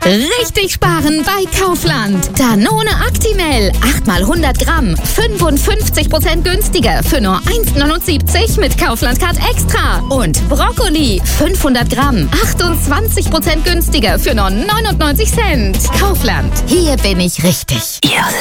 Richtig sparen bei Kaufland. Danone Actimel, 8 mal 100 Gramm, 55% günstiger für nur 1,79 mit Kaufland Card Extra. Und Brokkoli, 500 Gramm, 28% günstiger für nur 99 Cent. Kaufland, hier bin ich richtig.